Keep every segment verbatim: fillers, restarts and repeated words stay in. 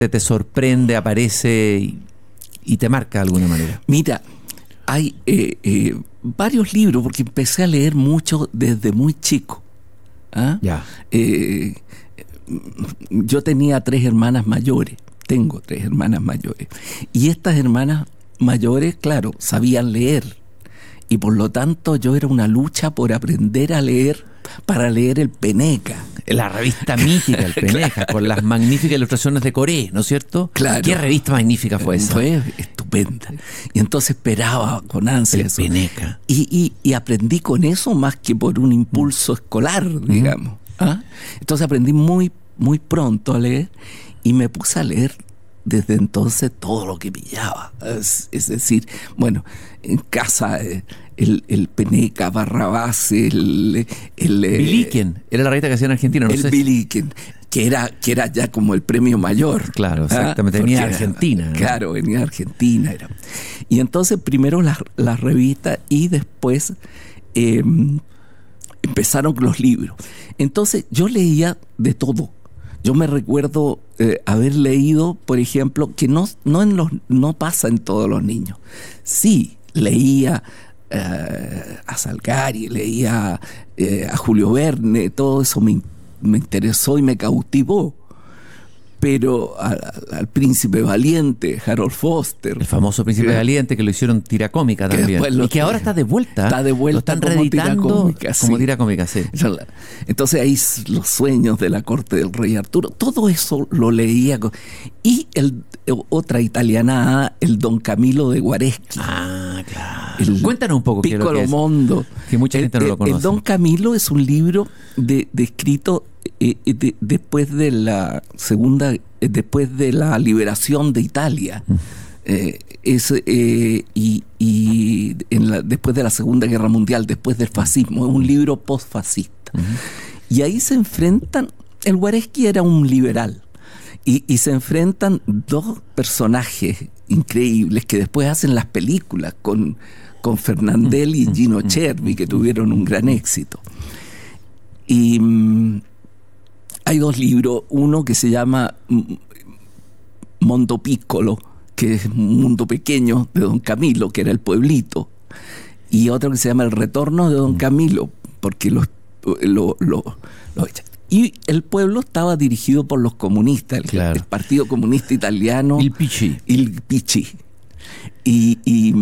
te sorprende, aparece y, y te marca de alguna manera? Mira, hay eh, eh, varios libros, porque empecé a leer mucho desde muy chico. ¿Ah? Ya. Eh, yo tenía tres hermanas mayores, tengo tres hermanas mayores, y estas hermanas mayores, claro, sabían leer, y por lo tanto yo era una lucha por aprender a leer, para leer el Peneca. La revista mítica, el Peneca, claro, con las magníficas ilustraciones de Coré, ¿no es cierto? Claro. ¿Qué revista magnífica fue esa? Fue estupenda. Y entonces esperaba con ansia el eso. Peneca. Y, y, y aprendí con eso más que por un impulso escolar, digamos. ¿Ah? Entonces aprendí muy, muy pronto a leer y me puse a leer desde entonces todo lo que pillaba. Es, es decir, bueno, en casa eh, el, el Peneca, Barrabás, el... el Biliken, era la revista que hacía en Argentina, no el sé. El Biliken, que era, que era ya como el premio mayor. Claro, exactamente, ¿Ah? venía de Porque Argentina. Era, ¿no? Claro, venía de Argentina. Era. Y entonces primero las la revistas y después eh, empezaron los libros. Entonces yo leía de todo. Yo me recuerdo eh, haber leído, por ejemplo, que no, no, en los, no pasa en todos los niños. Sí, leía eh, a Salgari, leía eh, a Julio Verne, todo eso me, me interesó y me cautivó. Pero al, al Príncipe Valiente, Harold Foster. El famoso Príncipe que, Valiente, que lo hicieron tira cómica también. Y que ahora está de vuelta. Está de vuelta. Lo están reeditando como tira cómica, como tira cómica, sí. Entonces ahí los sueños de la corte del rey Arturo, todo eso lo leía. Y el, otra italianada, el Don Camilo de Guareschi. Ah, claro. El Cuéntanos un poco. Piccolo qué es lo que Mondo. Es. Que mucha gente el, no lo conoce. El Don Camilo es un libro de, de escrito Eh, de, después de la segunda, eh, después de la liberación de Italia, mm. eh, es, eh, y, y en la, después de la Segunda Guerra Mundial, después del fascismo, es un libro postfascista. Mm-hmm. Y ahí se enfrentan, el Guareschi era un liberal, y, y se enfrentan dos personajes increíbles que después hacen las películas con, con Fernandelli y Gino Cervi, que tuvieron un gran éxito. Y hay dos libros, uno que se llama Mondo Piccolo, que es un mundo pequeño, de Don Camilo, que era el pueblito, y otro que se llama El Retorno de Don Camilo, porque lo, lo, lo, lo echan. Y el pueblo estaba dirigido por los comunistas, el, claro. el Partido Comunista Italiano. Il P C. Il P C. Y, y,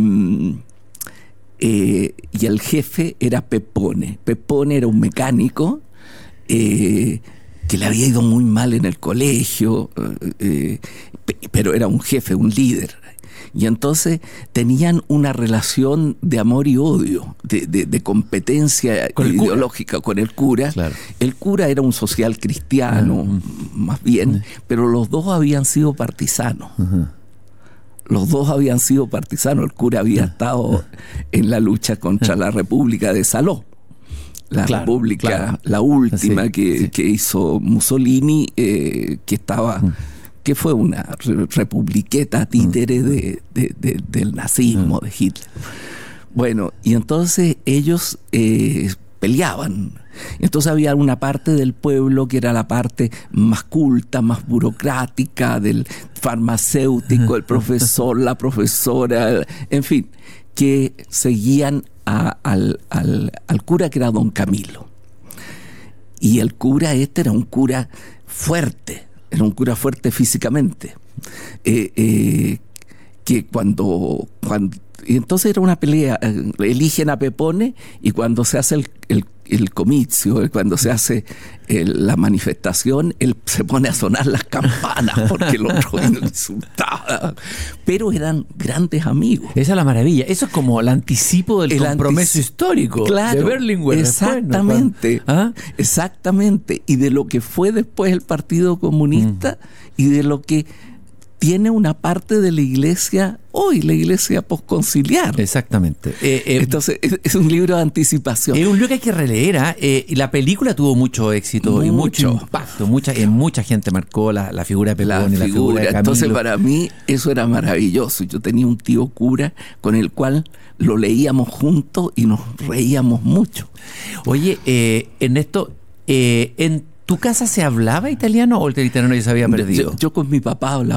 eh, y el jefe era Pepone. Pepone era un mecánico eh, que le había ido muy mal en el colegio, eh, pero era un jefe, un líder. Y entonces tenían una relación de amor y odio, de, de, de competencia ¿Con ideológica cura? con el cura. Claro. El cura era un social cristiano, uh-huh. más bien, uh-huh. pero los dos habían sido partisanos. Uh-huh. Los dos habían sido partisanos. El cura había uh-huh. estado en la lucha contra uh-huh. la República de Salò. La claro, República, claro. la última sí, que, sí. que hizo Mussolini, eh, que estaba... Uh-huh. que fue una republiqueta títere de, de, de, del nazismo, de Hitler. Bueno, y entonces ellos eh, peleaban. Entonces había una parte del pueblo que era la parte más culta, más burocrática, del farmacéutico, el profesor, la profesora, en fin, que seguían a, al, al, al cura que era Don Camilo. Y el cura este era un cura fuerte, era un cura fuerte físicamente, eh, eh, que cuando, cuando... Entonces era una pelea, eh, eligen a Pepone y cuando se hace el, el, el comicio, cuando se hace el, la manifestación, él se pone a sonar las campanas porque el otro insultaba. Pero eran grandes amigos. Esa es la maravilla. Eso es como el anticipo del el compromiso antici- histórico claro, de Berlinguer. Exactamente. Después, ¿no? ¿Ah? Exactamente. Y de lo que fue después el Partido Comunista mm. y de lo que tiene una parte de la iglesia hoy, la iglesia posconciliar. Exactamente. Eh, eh, Entonces, es, es un libro de anticipación. Es un libro que hay que releer. ¿eh? Eh, y la película tuvo mucho éxito mucho. y mucho impacto. Mucha, eh, mucha gente marcó la, la figura de Pepone, la, la figura de Camilo. Entonces, para mí, eso era maravilloso. Yo tenía un tío cura con el cual lo leíamos juntos y nos reíamos mucho. Oye, eh, Ernesto, eh, en ¿Tu casa se hablaba italiano o el italiano ya se había perdido? Yo, yo con mi papá hablaba